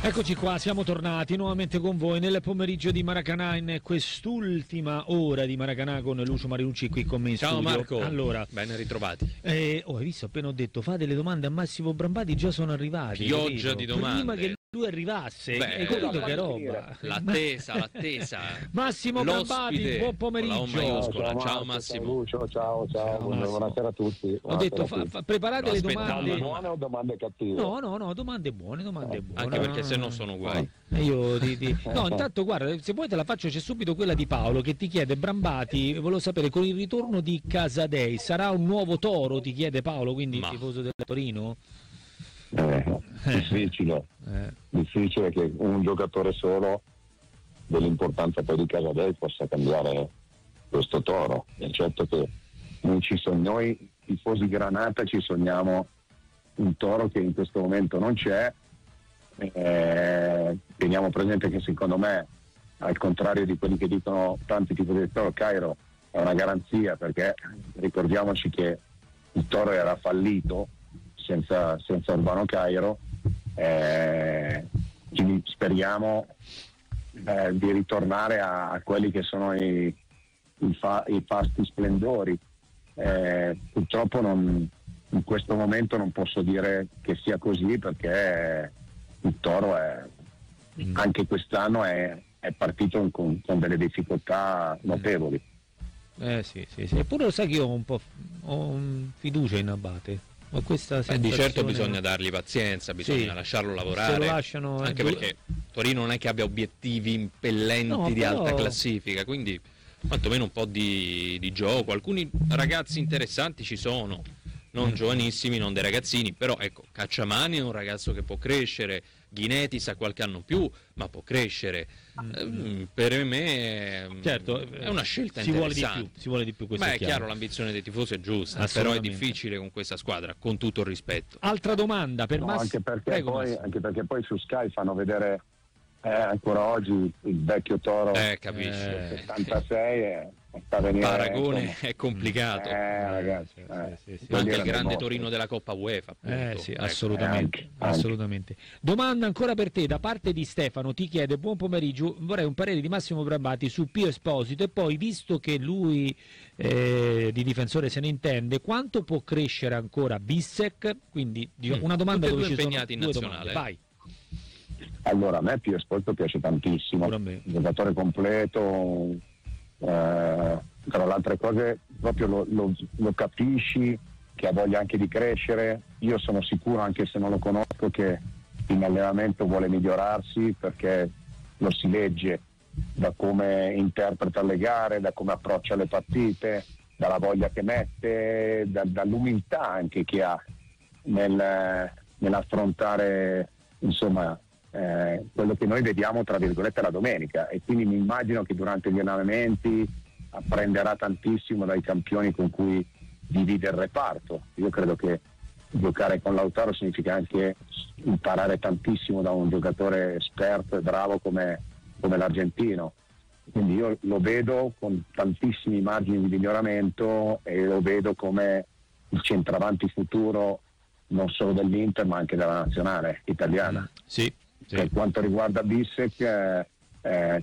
Eccoci qua, siamo tornati nuovamente con voi nel pomeriggio di Maracanà, in quest'ultima ora di Maracanà con Lucio Marinucci qui con me in Ciao studio. Marco, allora, ben ritrovati. hai visto, appena ho detto fate le domande a Massimo Brambati, già sono arrivati. Pioggia capito? di domande. Prima che lui arrivasse, Beh, hai capito che roba? L'attesa. Massimo Brambati, buon pomeriggio. Con la O maiuscola. Ciao, Ciao Marco, Massimo. ciao Lucio, ciao, Massimo. buonasera a tutti. Ho detto preparate le Lo aspettavo. domande. Buone o domande cattive? No, domande buone. Anche perché se no sono guai. No, intanto guarda, se vuoi te la faccio, c'è subito quella di Paolo che ti chiede: Brambati, volevo sapere, con il ritorno di Casadei sarà un nuovo Toro, ti chiede Paolo, quindi tifoso del Torino? Difficile che un giocatore solo dell'importanza poi di Casadei possa cambiare questo Toro. È certo che noi tifosi Granata ci sogniamo un Toro che in questo momento non c'è. Teniamo presente che secondo me, al contrario di quelli che dicono tanti tifosi del Toro, Cairo è una garanzia, perché ricordiamoci che il Toro era fallito senza Urbano Cairo, quindi speriamo di ritornare a quelli che sono i fasti splendori. Purtroppo in questo momento non posso dire che sia così, perché il Toro anche quest'anno è partito con delle difficoltà notevoli. Sì. Eppure lo sai che io ho fiducia in Abate. Ho questa sensazione. Di certo bisogna dargli pazienza, bisogna lasciarlo lavorare. Se lo lasciano, anche perché Torino non è che abbia obiettivi impellenti di alta classifica, quindi quantomeno un po' di gioco. Alcuni ragazzi interessanti ci sono, non giovanissimi, non dei ragazzini, però ecco, Cacciamani è un ragazzo che può crescere, Ghinetis ha qualche anno più, ma può crescere. Per me certo, è una scelta si interessante. Vuole di più, questo è chiaro, l'ambizione dei tifosi è giusta, però è difficile con questa squadra, con tutto il rispetto. Altra domanda per Massimo. Anche perché poi su Sky fanno vedere ancora oggi il vecchio Toro, capisci? 76 il paragone è complicato, ragazzi, anche il grande Torino della Coppa UEFA, appunto. Sì, assolutamente. Domanda ancora per te da parte di Stefano, ti chiede: buon pomeriggio, vorrei un parere di Massimo Brambati su Pio Esposito, e poi, visto che lui di difensore se ne intende, quanto può crescere ancora Bissek? Quindi una domanda dove ci impegnati sono in due nazionale. domande. Vai. Allora, a me Pio Esposito piace tantissimo, un giocatore completo, tra le altre cose proprio lo capisci che ha voglia anche di crescere. Io sono sicuro, anche se non lo conosco, che in allenamento vuole migliorarsi, perché lo si legge da come interpreta le gare, da come approccia le partite, dalla voglia che mette, dall'umiltà anche che ha nell'affrontare, insomma, quello che noi vediamo tra virgolette la domenica, e quindi mi immagino che durante gli allenamenti apprenderà tantissimo dai campioni con cui divide il reparto. Io credo che giocare con Lautaro significa anche imparare tantissimo da un giocatore esperto e bravo come l'argentino, quindi io lo vedo con tantissimi margini di miglioramento e lo vedo come il centravanti futuro non solo dell'Inter ma anche della nazionale italiana. Sì. Per quanto riguarda Bissek,